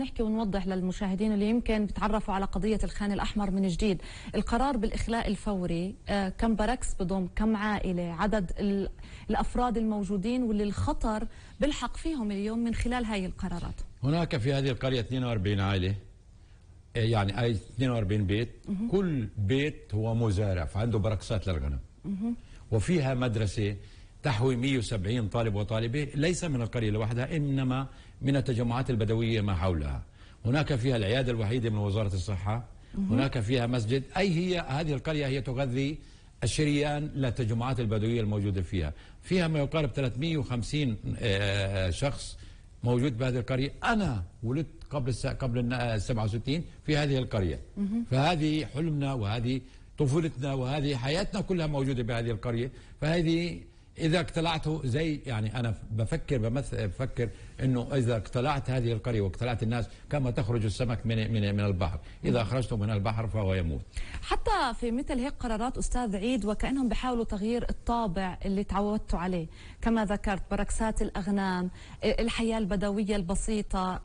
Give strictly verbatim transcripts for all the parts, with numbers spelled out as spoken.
نحكي ونوضح للمشاهدين اللي يمكن بتعرفوا على قضية الخان الأحمر من جديد. القرار بالإخلاء الفوري كم بركس بضم كم عائلة، عدد الأفراد الموجودين واللي الخطر بلحق فيهم اليوم من خلال هاي القرارات. هناك في هذه القرية اثنين وأربعين عائلة، يعني أي اثنين وأربعين بيت، كل بيت هو مزارع فعنده بركسات للغنم، وفيها مدرسة تحوي مئة وسبعين طالب وطالبة ليس من القرية لوحدها إنما من التجمعات البدوية ما حولها. هناك فيها العيادة الوحيدة من وزارة الصحة، هناك فيها مسجد، أي هي هذه القرية هي تغذي الشريان للتجمعات البدوية الموجودة فيها. فيها ما يقارب ثلاثمئة وخمسين شخص موجود بهذه القرية. أنا ولدت قبل الس... قبل ال سبعة وستين في هذه القرية، فهذه حلمنا وهذه طفولتنا وهذه حياتنا كلها موجودة بهذه القرية. فهذه إذا اقتلعته زي يعني أنا بفكر بمثل بفكر إنه إذا اقتلعت هذه القرية واقتلعت الناس كما تخرج السمك من من من البحر، إذا أخرجته من البحر فهو يموت. حتى في مثل هيك قرارات أستاذ عيد وكأنهم بيحاولوا تغيير الطابع اللي تعودتوا عليه، كما ذكرت بركسات الأغنام، الحياة البدوية البسيطة،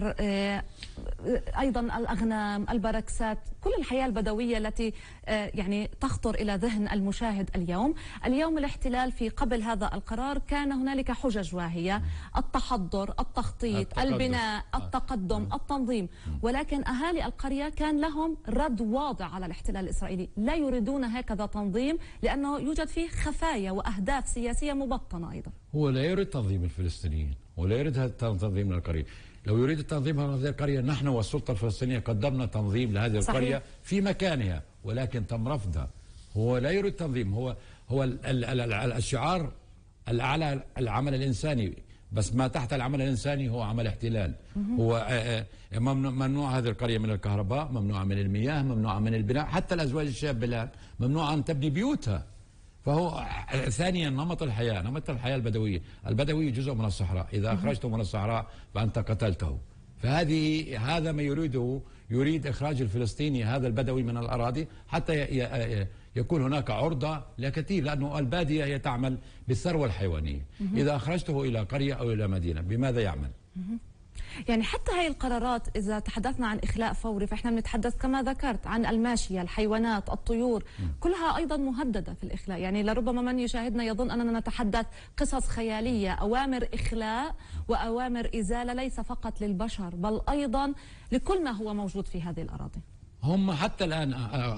أيضا الأغنام، البركسات، كل الحياة البدوية التي يعني تخطر إلى ذهن المشاهد اليوم. اليوم الاحتلال في قبل هذا القرار كان هنالك حجج واهية: التحضر، التخطيط، التقدم. البناء، التقدم، التنظيم، ولكن أهالي القرية كان لهم رد واضح على الاحتلال الإسرائيلي، لا يريدون هكذا تنظيم لأنه يوجد فيه خفايا وأهداف سياسية مبطنة. أيضا هو لا يريد تنظيم الفلسطينيين ولا يريد هذا التنظيم للقرية. لو يريد التنظيم لهذه القرية نحن والسلطة الفلسطينية قدمنا تنظيم لهذه صحيح. القرية في مكانها ولكن تم رفضها. هو لا يريد تنظيم، هو هو ال ال ال ال الشعار الأعلى العمل الإنساني، بس ما تحت العمل الإنساني هو عمل احتلال. هو ممنوع هذه القرية من الكهرباء، ممنوع من المياه، ممنوع من البناء، حتى الأزواج الشابة الآن ممنوع أن تبني بيوتها. فهو ثانيا نمط الحياة، نمط الحياة البدوية، البدوي جزء من الصحراء، إذا أخرجته من الصحراء فأنت قتلته. فهذه هذا ما يريده، يريد إخراج الفلسطيني هذا البدوي من الأراضي حتى يكون هناك عرضة لكثير، لأنه البادية هي تعمل بالثروة الحيوانية. إذا أخرجته إلى قرية أو إلى مدينة بماذا يعمل؟ يعني حتى هاي القرارات إذا تحدثنا عن إخلاء فوري فإحنا بنتحدث كما ذكرت عن الماشية، الحيوانات، الطيور، كلها أيضا مهددة في الإخلاء. يعني لربما من يشاهدنا يظن أننا نتحدث قصص خيالية، أوامر إخلاء وأوامر إزالة ليس فقط للبشر بل أيضا لكل ما هو موجود في هذه الأراضي. هم حتى الآن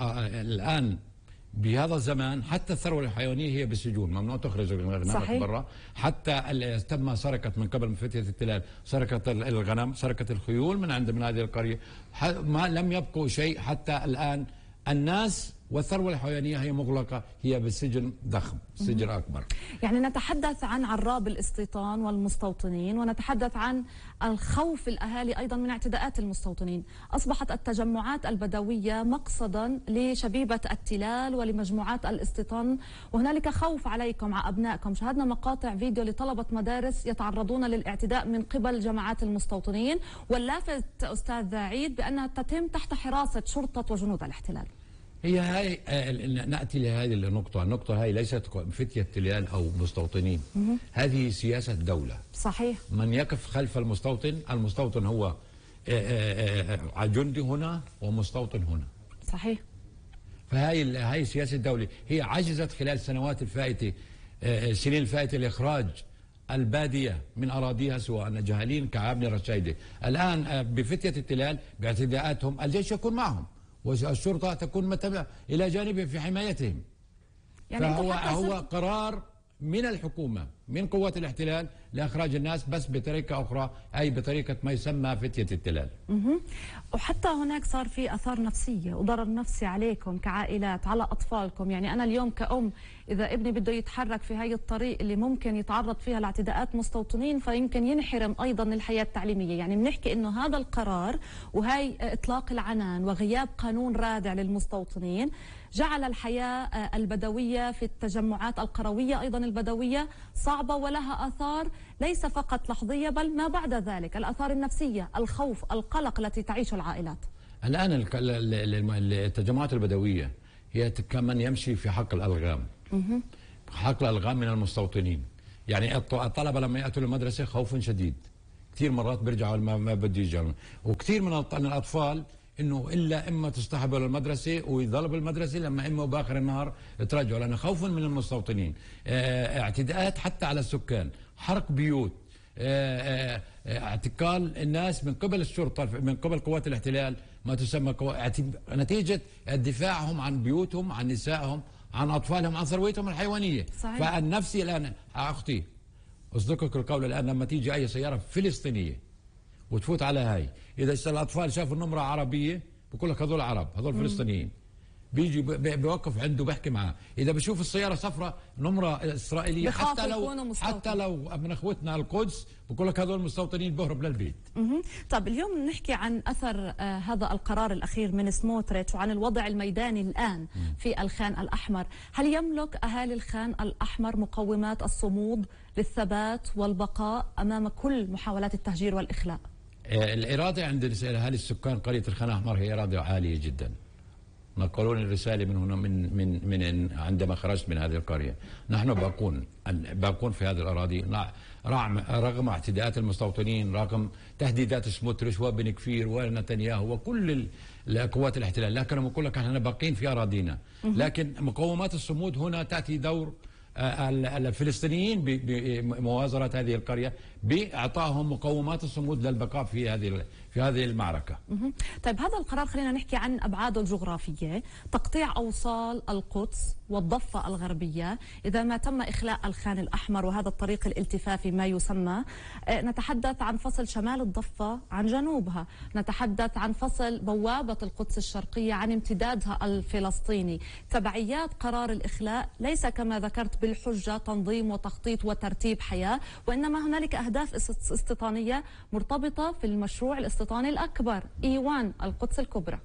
الآن بهذا الزمان حتى الثروة الحيوانية هي بالسجون، ممنوع تخرج الغنم برا. حتى تم سرقة من قبل فتية التلال، سرقة الغنم، سرقة الخيول من عند من هذه القرية، ما لم يبقوا شيء حتى الآن. الناس والثروة الحيوانية هي مغلقة، هي بالسجن ضخم، سجن أكبر. يعني نتحدث عن عراب الاستيطان والمستوطنين، ونتحدث عن الخوف الأهالي أيضا من اعتداءات المستوطنين. أصبحت التجمعات البدوية مقصدا لشبيبة التلال ولمجموعات الاستيطان، وهنالك خوف عليكم على أبنائكم. شاهدنا مقاطع فيديو لطلبة مدارس يتعرضون للاعتداء من قبل جماعات المستوطنين، واللافت أستاذ عيد بأنها تتم تحت حراسة شرطة وجنود الاحتلال. هي هاي نأتي لهذه النقطة، النقطة هاي ليست فتية تلال أو مستوطنين، هذه سياسة دولة. صحيح. من يقف خلف المستوطن، المستوطن هو جندي هنا ومستوطن هنا. صحيح. فهاي هاي سياسة دولة، هي عجزت خلال السنوات الفائتة، السنين الفائتة لإخراج البادية من أراضيها سواء جهالين كعابني رشايدة. الآن بفتية التلال باعتداءاتهم الجيش يكون معهم والشرطة تكون متابعة إلى جانبهم في حمايتهم. يعني فهو هو قرار من الحكومة من قوات الاحتلال لإخراج الناس بس بطريقة أخرى، أي بطريقة ما يسمى فتية التلال. وحتى هناك صار في أثار نفسية وضرر نفسي عليكم كعائلات، على أطفالكم. يعني أنا اليوم كأم إذا ابني بده يتحرك في هاي الطريق اللي ممكن يتعرض فيها لاعتداءات مستوطنين فيمكن ينحرم أيضا الحياة التعليمية. يعني بنحكي إنه هذا القرار وهي إطلاق العنان وغياب قانون رادع للمستوطنين جعل الحياة البدوية في التجمعات القروية أيضا البدوية صعبة ولها آثار ليس فقط لحظية بل ما بعد ذلك، الآثار النفسية، الخوف، القلق التي تعيش العائلات. الآن التجمعات البدوية هي كمن يمشي في حق الألغام، حق الألغام من المستوطنين. يعني الطلبة لما يأتوا للمدرسة خوف شديد، كثير مرات بيرجعوا ما, ما بده يرجعوا، وكثير من الاطفال انه الا اما تصطحبوا للمدرسه ويضلوا بالمدرسه، لما اما باخر النهار ترجعوا، لانه خوفا من المستوطنين، اه اعتداءات حتى على السكان، حرق بيوت، اه اه اعتقال الناس من قبل الشرطه، من قبل قوات الاحتلال، ما تسمى قو... نتيجه دفاعهم عن بيوتهم، عن نسائهم، عن اطفالهم، عن ثروتهم الحيوانيه. صحيح. فالنفسي الان اختي اصدقك القول، الان لما تيجي اي سياره فلسطينيه وتفوت على هاي، اذا الاطفال شافوا النمره عربيه بقول لك هذول عرب، هذول فلسطينيين، بيجي بيوقف عنده بيحكي معاه، اذا بشوف السياره صفراء نمره اسرائيليه حتى لو حتى لو من اخوتنا القدس بقول لك هذول مستوطنين، بهرب للبيت. طب اليوم نحكي عن اثر آه هذا القرار الاخير من سموتريتش وعن الوضع الميداني الان مم. في الخان الاحمر، هل يملك اهالي الخان الاحمر مقومات الصمود للثبات والبقاء امام كل محاولات التهجير والاخلاء؟ الإرادة عند أهالي السكان قرية الخان الأحمر هي إرادة عالية جدا. نقلون الرسالة من هنا من من من عندما خرجت من هذه القرية، نحن باقون باقون في هذه الأراضي رغم اعتداءات المستوطنين، رغم تهديدات سموتريتش وبن كفير ونتنياهو وكل قوات الاحتلال، لكن بقول لك احنا باقين في أراضينا، لكن مقومات الصمود هنا تأتي دور الفلسطينيين بمؤازرة هذه القرية، بإعطائهم مقومات الصمود للبقاء في هذه في هذه المعركة. طيب هذا القرار خلينا نحكي عن أبعاده الجغرافية، تقطيع أوصال القدس والضفة الغربية إذا ما تم إخلاء الخان الأحمر وهذا الطريق الالتفافي ما يسمى. نتحدث عن فصل شمال الضفة عن جنوبها، نتحدث عن فصل بوابة القدس الشرقية عن امتدادها الفلسطيني. تبعيات قرار الإخلاء ليس كما ذكرت بالحجة تنظيم وتخطيط وترتيب حياة، وإنما هنالك أهداف استيطانية مرتبطة في المشروع الاستيطاني الأكبر إيوان القدس الكبرى.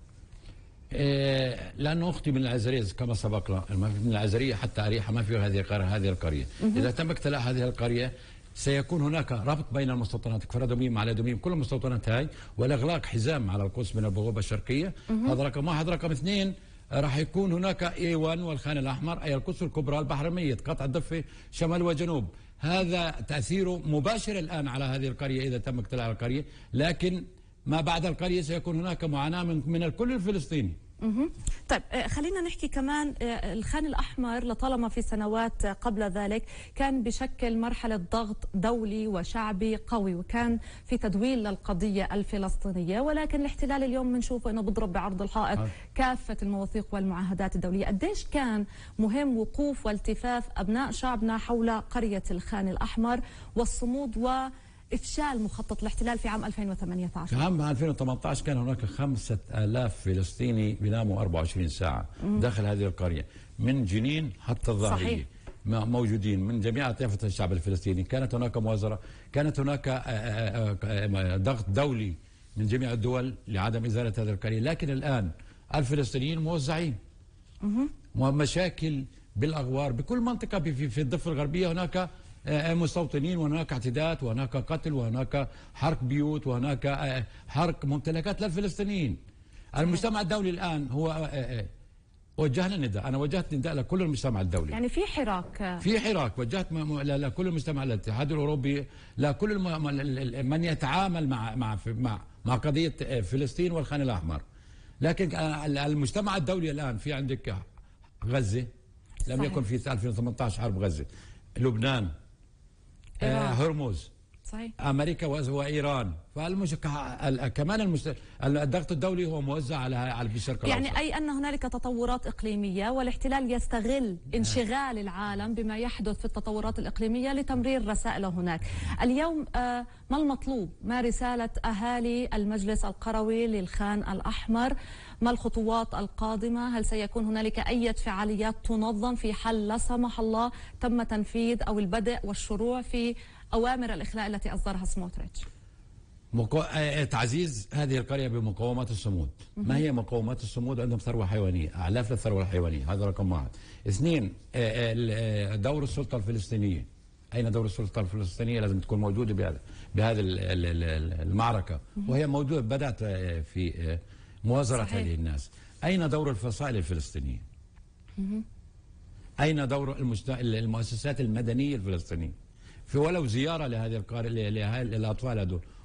إيه لأنه أختي من العزرية كما سبقنا، من العزرية حتى أريحة ما في هذه هذه القرية. إذا تم اكتلاء هذه القرية سيكون هناك ربط بين المستوطنات، كفر دميم على دميم، كل المستوطنات هاي، والإغلاق حزام على القدس من البوابة الشرقية. هذا رقم واحد. رقم اثنين، راح يكون هناك ايوان والخان الأحمر أي القدس الكبرى، البحر الميت، قطع الضفة شمال وجنوب. هذا تأثيره مباشر الآن على هذه القرية إذا تم اكتلاء القرية، لكن ما بعد القرية سيكون هناك معاناة من من الكل الفلسطيني. طيب خلينا نحكي كمان، الخان الأحمر لطالما في سنوات قبل ذلك كان بشكل مرحلة ضغط دولي وشعبي قوي، وكان في تدويل للقضية الفلسطينية، ولكن الاحتلال اليوم بنشوفه انه بيضرب بعرض الحائط كافة المواثيق والمعاهدات الدولية. قديش كان مهم وقوف والتفاف أبناء شعبنا حول قرية الخان الأحمر والصمود و إفشال مخطط الاحتلال في عام ألفين وثمانية عشر؟ في عام ألفين وثمانية عشر كان هناك خمسة آلاف فلسطيني بيناموا أربعة وعشرين ساعة مم. داخل هذه القرية، من جنين حتى الظاهرية. صحيح. موجودين من جميع طائفة الشعب الفلسطيني. كانت هناك مؤازرة، كانت هناك ضغط دولي من جميع الدول لعدم إزالة هذه القرية، لكن الآن الفلسطينيين موزعين. ومشاكل بالأغوار بكل منطقة في, في الضفة الغربية، هناك مستوطنين وهناك اعتداءات وهناك قتل وهناك حرق بيوت وهناك حرق ممتلكات للفلسطينيين. المجتمع الدولي الآن هو وجهنا نداء، أنا وجهت نداء لكل المجتمع الدولي. يعني في حراك في حراك وجهت لكل المجتمع، الاتحاد الأوروبي، لكل من يتعامل مع مع مع مع قضية فلسطين والخان الأحمر. لكن المجتمع الدولي الآن في عندك غزة، لم صحيح. يكن في ألفين وثمانية عشر حرب غزة، لبنان، آه هرمز، صحيح. امريكا وايران، فالمش... كمان المست... الضغط الدولي هو موزع على على الشرق يعني الأوسط. اي ان هنالك تطورات اقليميه والاحتلال يستغل انشغال العالم بما يحدث في التطورات الاقليميه لتمرير رسائله هناك. اليوم آه ما المطلوب؟ ما رساله اهالي المجلس القروي للخان الاحمر؟ ما الخطوات القادمه؟ هل سيكون هنالك اي فعاليات تنظم في حال لا سمح الله تم تنفيذ او البدء والشروع في أوامر الإخلاء التي أصدرها سموتريتش؟ مقو... تعزيز هذه القرية بمقومات الصمود. ما هي مقومات الصمود؟ عندهم ثروة حيوانية، أعلاف للثروة الحيوانية، هذا رقم واحد. اثنين، دور السلطة الفلسطينية. أين دور السلطة الفلسطينية؟ لازم تكون موجودة بهذا بهذه المعركة، وهي موجودة، بدأت في موازرة هذه الناس. أين دور الفصائل الفلسطينية؟ أين دور المست... المؤسسات المدنية الفلسطينية؟ في ولو زيارة لهذه القرية للأطفال هذول،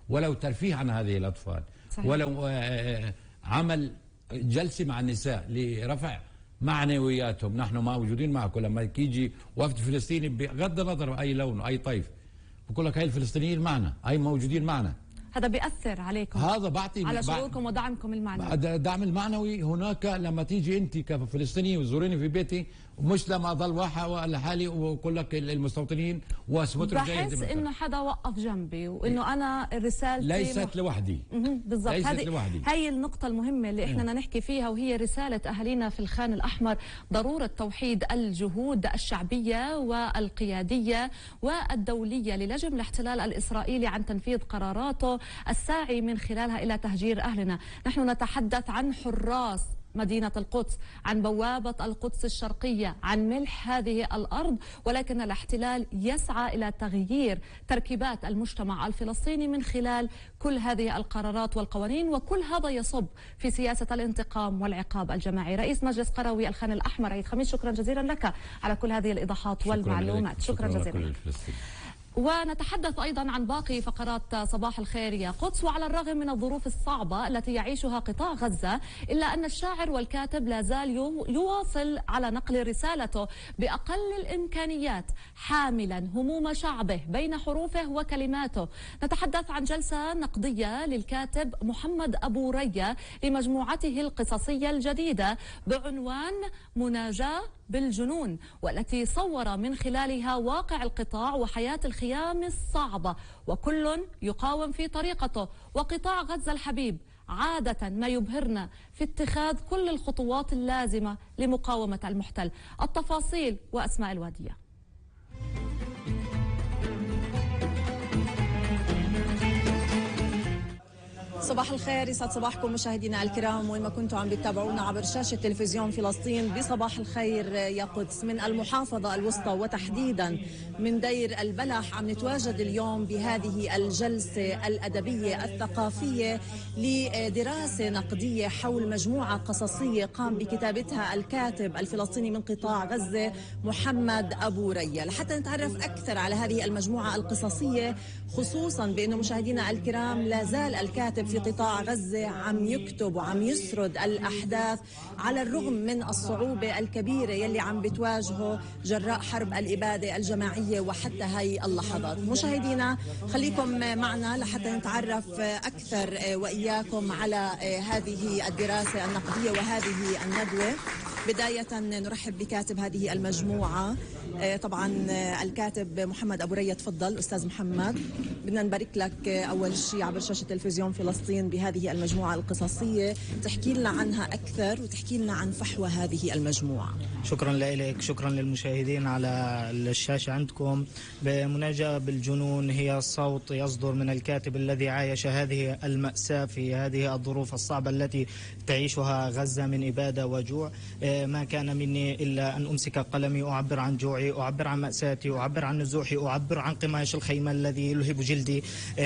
ولو ترفيه عن هذه الأطفال. صحيح. ولو عمل جلسة مع النساء لرفع معنوياتهم. نحن موجودين معكم لما يجي وفد فلسطيني بغض النظر أي لون أي طيف، بقول لك هاي الفلسطينيين معنا، هاي موجودين معنا. هذا بيأثر عليكم، هذا بعطي على شعوركم ودعمكم المعنوي. الدعم المعنوي هناك لما تيجي انت كفلسطيني وتزوريني في بيتي، مش لما اضل واحد لحالي واقول لك المستوطنين واسمتر بحس انه حدا وقف جنبي وانه انا رسالتي ليست مح... لوحدي. بالضبط، هذه هي النقطة المهمة اللي احنا بدنا نحكي فيها، وهي رسالة اهالينا في الخان الاحمر، ضرورة توحيد الجهود الشعبية والقيادية والدولية للجم الاحتلال الاسرائيلي عن تنفيذ قراراته الساعي من خلالها الى تهجير اهلنا. نحن نتحدث عن حراس مدينة القدس، عن بوابة القدس الشرقية، عن ملح هذه الأرض، ولكن الاحتلال يسعى إلى تغيير تركيبات المجتمع الفلسطيني من خلال كل هذه القرارات والقوانين، وكل هذا يصب في سياسة الانتقام والعقاب الجماعي. رئيس مجلس قروي الخان الأحمر عيد خميس، شكرا جزيلا لك على كل هذه الإيضاحات والمعلومات. شكرا, شكرا جزيلا. ونتحدث أيضا عن باقي فقرات صباح الخير يا قدس. وعلى الرغم من الظروف الصعبة التي يعيشها قطاع غزة، إلا أن الشاعر والكاتب لا زال يواصل على نقل رسالته بأقل الإمكانيات، حاملا هموم شعبه بين حروفه وكلماته. نتحدث عن جلسة نقدية للكاتب محمد أبو ريا لمجموعته القصصية الجديدة بعنوان مناجاة بالجنون، والتي صور من خلالها واقع القطاع وحياة الخيام الصعبة، وكل يقاوم في طريقته. وقطاع غزة الحبيب عادة ما يبهرنا في اتخاذ كل الخطوات اللازمة لمقاومة المحتل. التفاصيل وأسماء الوادية. صباح الخير، يسعد صباحكم مشاهدينا الكرام وين ما كنتوا عم بتتابعونا عبر شاشة تلفزيون فلسطين بصباح الخير يا قدس. من المحافظة الوسطى وتحديدا من دير البلح عم نتواجد اليوم بهذه الجلسة الأدبية الثقافية لدراسة نقدية حول مجموعة قصصية قام بكتابتها الكاتب الفلسطيني من قطاع غزة محمد أبو ريا، لحتى نتعرف أكثر على هذه المجموعة القصصية، خصوصا بأنه مشاهدينا الكرام لا زال الكاتب في قطاع غزة عم يكتب وعم يسرد الأحداث على الرغم من الصعوبة الكبيرة يلي عم بتواجهه جراء حرب الإبادة الجماعية وحتى هاي اللحظات. مشاهدينا خليكم معنا لحتى نتعرف أكثر وإياكم على هذه الدراسة النقدية وهذه الندوة. بداية نرحب بكاتب هذه المجموعة، طبعا الكاتب محمد أبو ريا. تفضل أستاذ محمد. بدنا نبارك لك أول شيء عبر شاشة تلفزيون فلسطين بهذه المجموعة القصصية، تحكي لنا عنها أكثر وتحكي لنا عن فحوى هذه المجموعة. شكرا لك، شكرا للمشاهدين على الشاشة عندكم. بمناجاة بالجنون هي صوت يصدر من الكاتب الذي عايش هذه المأساة في هذه الظروف الصعبة التي تعيشها غزة من إبادة وجوع. ما كان مني إلا أن أمسك قلمي، أعبر عن جوعي، أعبر عن مأساتي، أعبر عن نزوحي، أعبر عن قماش الخيمة الذي يلهب جلدي.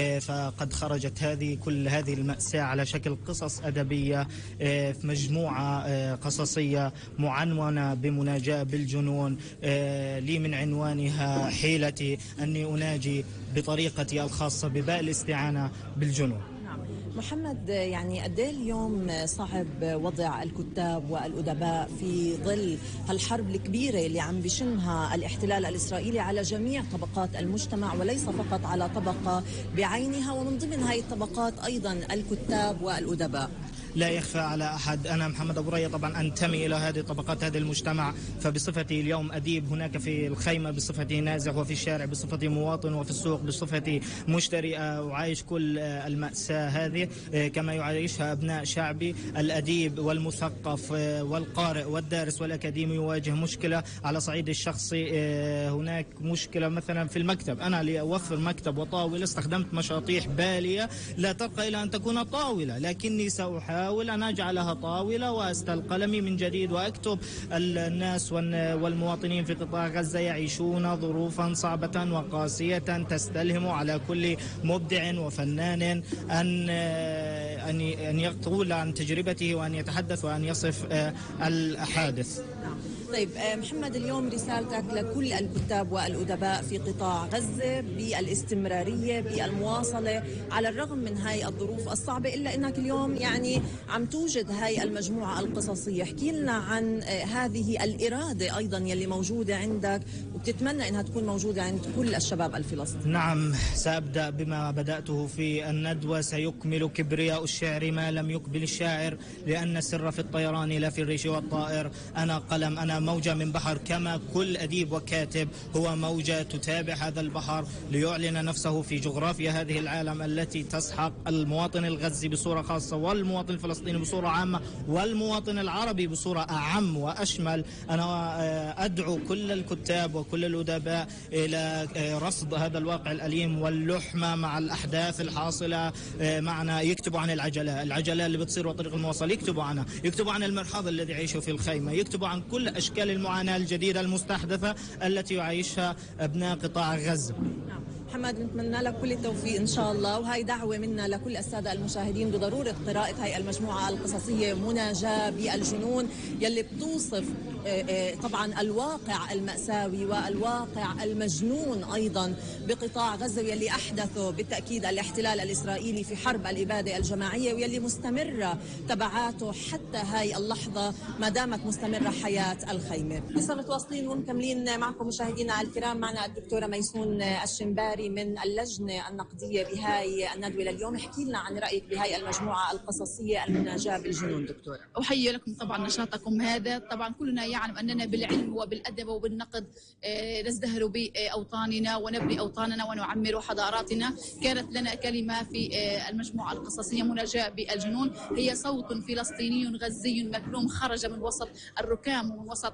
فقد خرجت هذه كل هذه المأساة على شكل قصص أدبية في مجموعة قصصية معنونة بمناجاة بالجنون. لي من عنوانها حيلتي أني أناجي بطريقتي الخاصة بباء الاستعانة بالجنون. محمد، يعني قد ايه اليوم صعب وضع الكتاب والأدباء في ظل هالحرب الكبيرة اللي عم بشنها الاحتلال الإسرائيلي على جميع طبقات المجتمع وليس فقط على طبقة بعينها، ومن ضمن هاي الطبقات أيضا الكتاب والأدباء؟ لا يخفى على أحد، أنا محمد أبو ريا طبعا أنتمي إلى هذه طبقات هذا المجتمع، فبصفتي اليوم أديب هناك في الخيمة بصفتي نازح، وفي الشارع بصفتي مواطن، وفي السوق بصفتي مشتري، أعيش كل المأساة هذه كما يعيشها أبناء شعبي. الأديب والمثقف والقارئ والدارس والأكاديمي يواجه مشكلة على صعيد الشخصي. هناك مشكلة مثلا في المكتب، أنا لأوفر مكتب وطاولة استخدمت مشاطيح بالية لا ترقى إلى أن تكون طاولة، لكني سأحاول أحاول أن أجعلها طاولة وأستل قلمي من جديد وأكتب. الناس والمواطنين في قطاع غزة يعيشون ظروفا صعبة وقاسية تستلهم على كل مبدع وفنان أن أن يقول عن تجربته وأن يتحدث وأن يصف الحادث. طيب محمد، اليوم رسالتك لكل الكتاب والأدباء في قطاع غزة بالاستمرارية بالمواصلة على الرغم من هاي الظروف الصعبة، إلا أنك اليوم يعني عم توجد هاي المجموعة القصصية. احكي لنا عن هذه الإرادة أيضا يلي موجودة عندك وبتتمنى أنها تكون موجودة عند كل الشباب الفلسطينيين. نعم، سأبدأ بما بدأته في الندوة: سيكمل كبرياء الشعر ما لم يقبل الشاعر، لأن السر في الطيران لا في الريش والطائر. أنا قلم، أنا موجة من بحر، كما كل أديب وكاتب هو موجة تتابع هذا البحر ليعلن نفسه في جغرافيا هذه العالم التي تسحق المواطن الغزي بصورة خاصة والمواطن الفلسطيني بصورة عامة والمواطن العربي بصورة أعم وأشمل. أنا أدعو كل الكتاب وكل الأدباء إلى رصد هذا الواقع الأليم واللحمة مع الأحداث الحاصلة معنا. يكتبوا عن العجلة العجلة اللي بتصير وطريق المواصلة، يكتبوا عنها، يكتبوا عن المرحاض الذي يعيشه في الخيمة، يكتبوا عن كل أشكال المعاناة الجديدة المستحدثة التي يعيشها أبناء قطاع غزة. محمد، نتمنى لك كل التوفيق إن شاء الله، وهي دعوة منا لكل السادة المشاهدين بضرورة قراءة هاي المجموعة القصصية مناجاة بالجنون، يلي بتوصف طبعا الواقع المأساوي والواقع المجنون أيضا بقطاع غزة، يلي أحدثه بالتأكيد الاحتلال الإسرائيلي في حرب الإبادة الجماعية، ويلي مستمرة تبعاته حتى هاي اللحظة ما دامت مستمرة حياة الخيمة. لسه متواصلين ومكملين معكم مشاهدينا الكرام. معنا الدكتورة ميسون الشنباري من اللجنة النقدية بهاي الندوة لليوم. احكي لنا عن رأيك بهاي المجموعة القصصية المناجاة بالجنون دكتورة. أحيي لكم طبعا نشاطكم هذا. طبعا كلنا يعلم أننا بالعلم وبالأدب وبالنقد نزدهر بأوطاننا ونبني أوطاننا ونعمر حضاراتنا. كانت لنا كلمة في المجموعة القصصية مناجاة بالجنون، هي صوت فلسطيني غزي مكلوم خرج من وسط الركام ومن وسط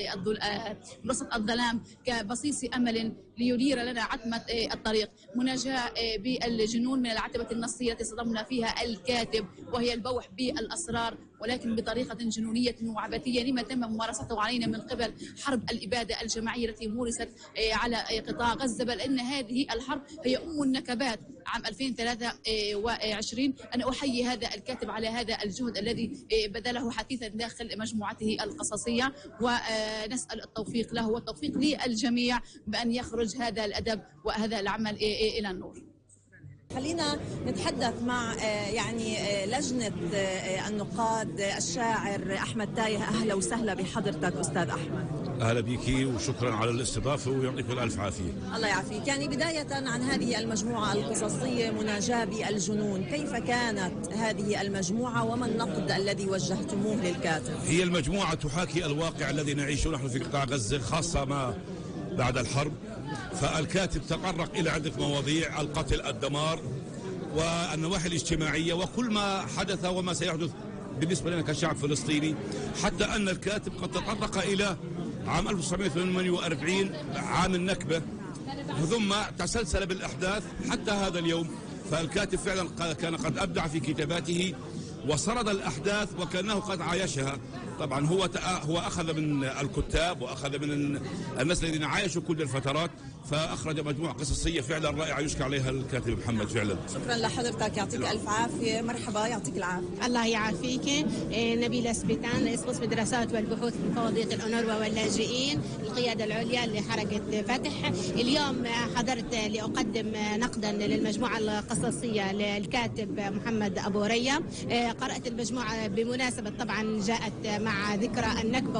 من وسط الظلام كبصيص أمل لينير لنا عتمة الطريق. مناجاة بالجنون من العتبة النصية التي صدمنا فيها الكاتب، وهي البوح بالأسرار ولكن بطريقة جنونية وعبثية لما تم ممارسته علينا من قبل حرب الإبادة الجماعية التي مورست على قطاع غزة. بل إن هذه الحرب هي أم النكبات عام ألفين وثلاثة وعشرين. أنا أحيي هذا الكاتب على هذا الجهد الذي بذله حثيثا داخل مجموعته القصصية، ونسأل التوفيق له والتوفيق للجميع بأن يخرج هذا الأدب وهذا العمل إلى النور. خلينا نتحدث مع يعني لجنة النقاد الشاعر أحمد تايه. أهلا وسهلا بحضرتك أستاذ أحمد. أهلا بك وشكرا على الاستضافة ويعطيك الألف عافية. الله يعافيك. يعني بداية عن هذه المجموعة القصصية مناجاة بالجنون، كيف كانت هذه المجموعة وما النقد الذي وجهتموه للكاتب؟ هي المجموعة تحاكي الواقع الذي نعيشه نحن في قطاع غزة، خاصة ما بعد الحرب. فالكاتب تطرق إلى عدة مواضيع: القتل، الدمار، والنواحي الاجتماعية، وكل ما حدث وما سيحدث بالنسبة لنا كشعب فلسطيني. حتى أن الكاتب قد تطرق إلى عام ألف وتسعمائة وثمانية وأربعين، عام النكبة، ثم تسلسل بالأحداث حتى هذا اليوم. فالكاتب فعلا كان قد أبدع في كتاباته وسرد الأحداث وكأنه قد عايشها. طبعا هو هو أخذ من الكتاب وأخذ من الناس الذين عايشوا كل الفترات، فأخرج مجموعة قصصية فعلا رائعة يشكر عليها الكاتب محمد فعلا. شكرا لحضرتك، يعطيك ألف عافية. مرحبا، يعطيك العافية. الله يعافيك. نبيلة سبيتان، رئيس قسم الدراسات والبحوث في مفوضية الأونروا واللاجئين، القيادة العليا لحركة فتح. اليوم حضرت لأقدم نقدا للمجموعة القصصية للكاتب محمد أبو ريا. قرأت المجموعة بمناسبة طبعا جاءت مع ذكرى النكبة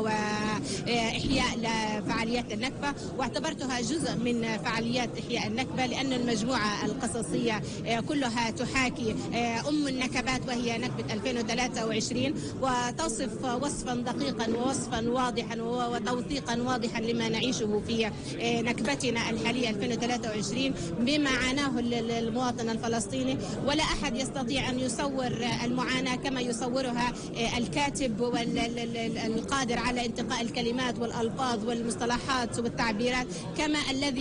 وإحياء لفعاليات النكبة، واعتبرتها جزء من فعاليات إحياء النكبة، لأن المجموعة القصصية كلها تحاكي أم النكبات وهي نكبة ألفين وثلاثة وعشرين، وتصف وصفا دقيقا ووصفا واضحا وتوثيقا واضحا لما نعيشه في نكبتنا الحالية ألفين وثلاثة وعشرين بما عاناه المواطن الفلسطيني. ولا أحد يستطيع أن يصور المعاناة كما يصورها الكاتب والقادر على انتقاء الكلمات والألفاظ والمصطلحات والتعبيرات، كما الذي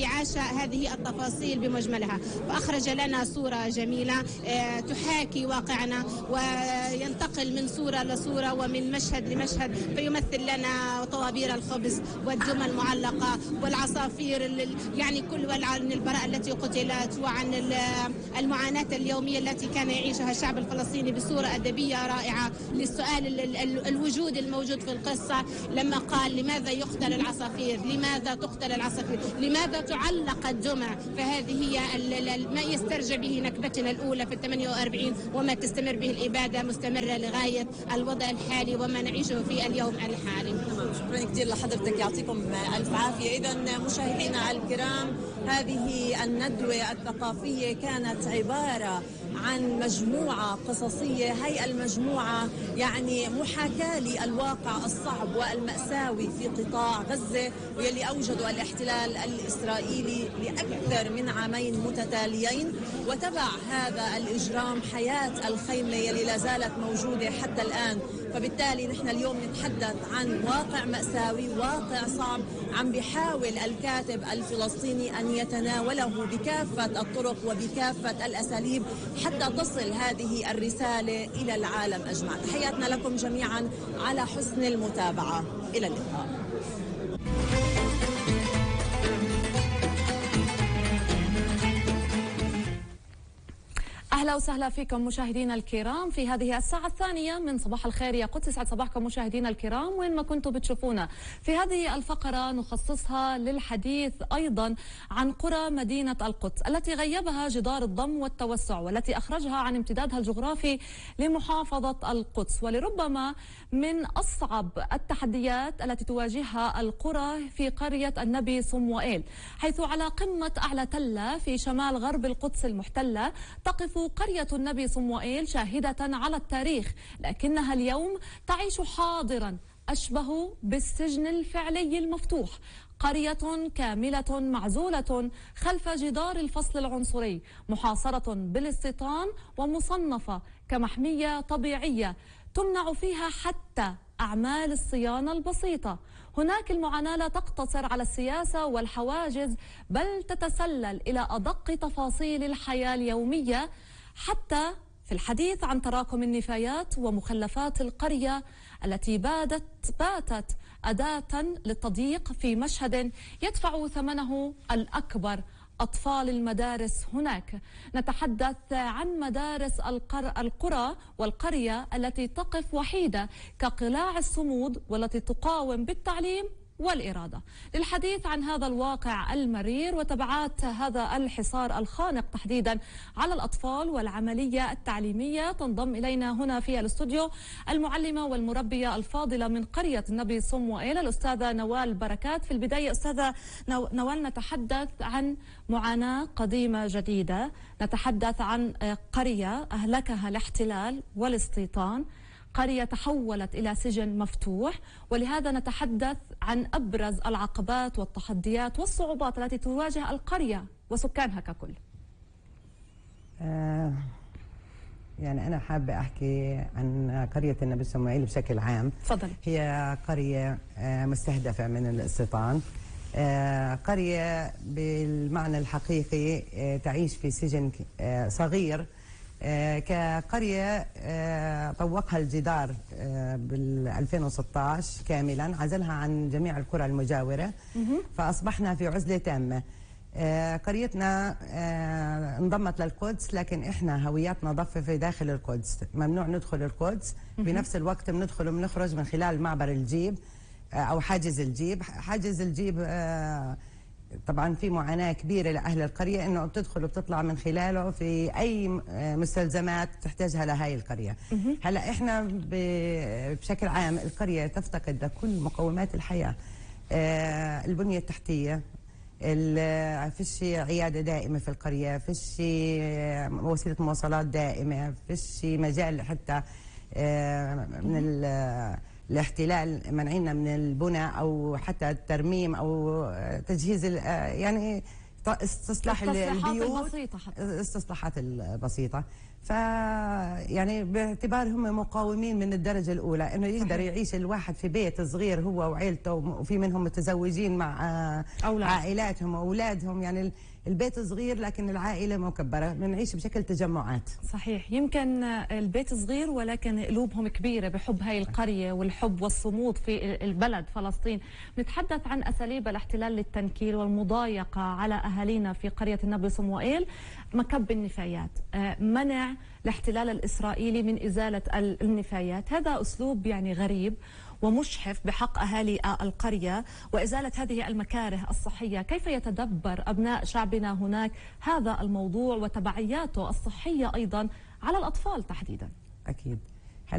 الذي عاش هذه التفاصيل بمجملها، فأخرج لنا صورة جميلة تحاكي واقعنا وينتقل من صورة لصورة ومن مشهد لمشهد، فيمثل لنا طوابير الخبز والدمى المعلقة والعصافير، يعني كل عن البراءة التي قتلت وعن المعاناة اليومية التي كان يعيشها الشعب الفلسطيني بصورة أدبية رائعة. للسؤال الوجود الموجود في القصة لما قال لماذا يقتل العصافير، لماذا تقتل العصافير، لماذا تعلق الدمى، فهذه هي ما يسترجع به نكبتنا الأولى في الثمانية وأربعين وما تستمر به الإبادة مستمرة لغاية الوضع الحالي وما نعيشه في اليوم الحالي. شكرا كثير لحضرتك، يعطيكم ألف عافية. إذا مشاهدينا الكرام، هذه الندوة الثقافية كانت عبارة عن مجموعة قصصية. هي المجموعة يعني محاكاة للواقع الصعب والمأساوي في قطاع غزة، واللي أوجدوا الاحتلال الإسرائيلي لأكثر من عامين متتاليين، وتبع هذا الإجرام حياة الخيمة يلي لا زالت موجودة حتى الآن. فبالتالي نحن اليوم نتحدث عن واقع مأساوي، واقع صعب، عم بيحاول الكاتب الفلسطيني أن يتناوله بكافة الطرق وبكافة الأساليب حتى تصل هذه الرسالة إلى العالم أجمع. تحياتنا لكم جميعا على حسن المتابعة. إلى اللقاء. أهلا وسهلا فيكم مشاهدينا الكرام في هذه الساعة الثانية من صباح الخير يا قدس. يسعد صباحكم مشاهدينا الكرام وين ما كنتوا بتشوفونا. في هذه الفقرة نخصصها للحديث أيضا عن قرى مدينة القدس التي غيبها جدار الضم والتوسع، والتي أخرجها عن امتدادها الجغرافي لمحافظة القدس، ولربما من أصعب التحديات التي تواجهها القرى في قرية النبي صموئيل، حيث على قمة أعلى تلة في شمال غرب القدس المحتلة تقف قرية النبي صموئيل شاهدة على التاريخ، لكنها اليوم تعيش حاضرا أشبه بالسجن الفعلي المفتوح. قرية كاملة معزولة خلف جدار الفصل العنصري، محاصرة بالاستيطان ومصنفة كمحمية طبيعية تمنع فيها حتى أعمال الصيانة البسيطة. هناك المعاناة لا تقتصر على السياسة والحواجز، بل تتسلل إلى أدق تفاصيل الحياة اليومية، حتى في الحديث عن تراكم النفايات ومخلفات القرية التي باتت باتت أداة للتضييق في مشهد يدفع ثمنه الأكبر أطفال المدارس هناك. نتحدث عن مدارس القرى والقرية التي تقف وحيدة كقلاع الصمود والتي تقاوم بالتعليم والإرادة. للحديث عن هذا الواقع المرير وتبعات هذا الحصار الخانق تحديدا على الأطفال والعملية التعليمية، تنضم إلينا هنا في الاستوديو المعلمة والمربية الفاضلة من قرية النبي صموئيل الأستاذة نوال بركات. في البداية أستاذة نوال، نتحدث عن معاناة قديمة جديدة، نتحدث عن قرية أهلكها الاحتلال والاستيطان، قرية تحولت إلى سجن مفتوح، ولهذا نتحدث عن أبرز العقبات والتحديات والصعوبات التي تواجه القرية وسكانها ككل. آه يعني أنا حابة أحكي عن قرية النبي صموئيل بشكل عام. تفضل. هي قرية آه مستهدفة من الاستيطان، آه قرية بالمعنى الحقيقي آه تعيش في سجن آه صغير، آه كقرية آه طوقها الجدار آه بال ألفين وستة عشر كاملا، عزلها عن جميع القرى المجاورة، فأصبحنا في عزلة تامة. آه قريتنا آه انضمت للقدس، لكن احنا هوياتنا ضفة في داخل القدس، ممنوع ندخل القدس. بنفس الوقت بندخل وبنخرج من خلال معبر الجيب آه أو حاجز الجيب. حاجز الجيب آه طبعا في معاناة كبيرة لأهل القرية إنه بتدخل وبتطلع من خلاله في أي مستلزمات تحتاجها لهاي القرية. هلا إحنا بشكل عام القرية تفتقد لكل مقومات الحياة، آه البنية التحتية، فيش عيادة دائمة في القرية، فيش وسيلة مواصلات دائمة، فيش مجال حتى آه من الاحتلال منعنا من البناء او حتى الترميم او تجهيز يعني استصلاح البيوت، البسيطة حتى. الاستصلاحات البسيطة. ف يعني باعتبار هم مقاومين من الدرجه الاولى، انه يقدر يعيش الواحد في بيت صغير هو وعيلته، وفي منهم متزوجين مع أولاد. عائلاتهم واولادهم، يعني البيت صغير لكن العائله مكبره، بنعيش بشكل تجمعات. صحيح، يمكن البيت صغير ولكن قلوبهم كبيره بحب هاي القريه والحب والصمود في البلد فلسطين. نتحدث عن اساليب الاحتلال للتنكيل والمضايقه على اهالينا في قريه النبي صموئيل. مكب النفايات، منع الاحتلال الاسرائيلي من ازاله النفايات، هذا اسلوب يعني غريب ومشحف بحق أهالي القرية وإزالة هذه المكاره الصحية. كيف يتدبر أبناء شعبنا هناك هذا الموضوع وتبعياته الصحية أيضا على الأطفال تحديدا؟ أكيد